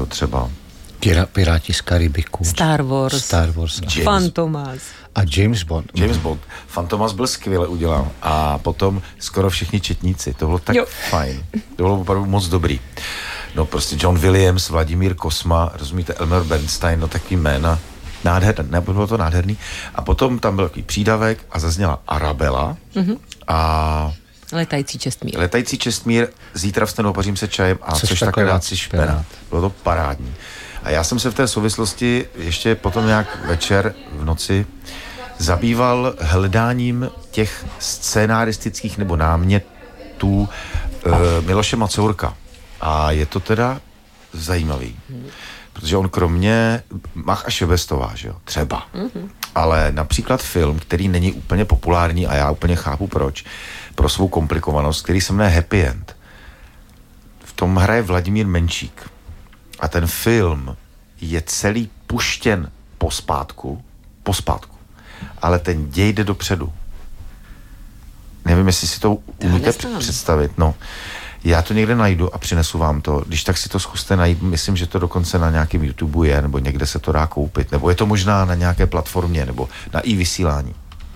jo, třeba. Piráti z Karibiku. Star Wars. Fantomas. A James Bond. Fantomas byl skvěle udělán. A potom skoro všichni četníci. To bylo tak fajn. To bylo opravdu moc dobrý. No prostě John Williams, Vladimír Kosma, rozumíte, Elmer Bernstein, no takový jména. Nádherný, bylo to nádherný. A potom tam byl takový přídavek a zazněla Arabela a Letající čestmír, zítra vstanu, opařím se čajem a což takhle dát si špenát. Bylo to parádní. A já jsem se v té souvislosti ještě potom nějak večer v noci zabýval hledáním těch scénaristických nebo námětů Miloše Macourka. A je to teda zajímavý. Protože on kromě Mach a Šebestová, že jo, třeba. Ale například film, který není úplně populární a já úplně chápu proč, pro svou komplikovanost, který se jmenuje Happy End. V tom hraje Vladimír Menšík. A ten film je celý puštěn pospátku, ale ten děj jde dopředu. Nevím, jestli si to umíte představit, no. Já to někde najdu a přinesu vám to. Když tak si to zkuste najít, myslím, že to dokonce na nějakém YouTube je, nebo někde se to dá koupit, nebo je to možná na nějaké platformě, nebo na i-vysílání.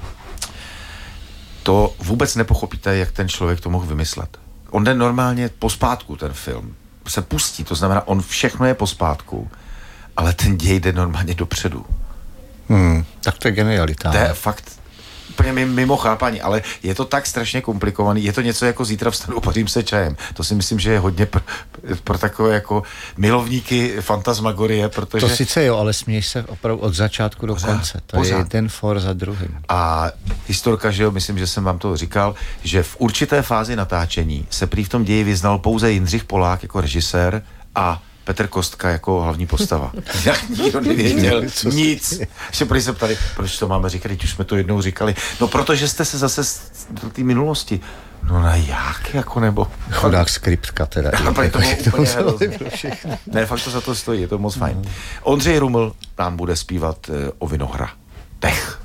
To vůbec nepochopíte, jak ten člověk to mohl vymyslet. On jde normálně pospátku, ten film. Se pustí, to znamená, on všechno je pospátku, ale ten děj jde normálně dopředu. Tak to je genialita. To je fakt úplně mimo chápání, ale je to tak strašně komplikovaný, je to něco jako zítra vstanu, opařím se čajem. To si myslím, že je hodně pro takové jako milovníky fantasmagorie, protože... To sice jo, ale směješ se opravdu od začátku do konce. To je jeden for za druhým. A historka, že jo, myslím, že jsem vám to říkal, že v určité fázi natáčení se prý v tom ději vyznal pouze Jindřich Polák jako režisér a Petr Kostka jako hlavní postava. Nikdo nevěděl nic. Že prý se ptali, proč to máme říkat, teď už jsme to jednou říkali. No, protože jste se zase do té minulosti. No na jak, jako nebo? Chudák skriptka teda. No, to ne, fakt to za to stojí, je to moc fajn. Ondřej Ruml nám bude zpívat o Vinohradech.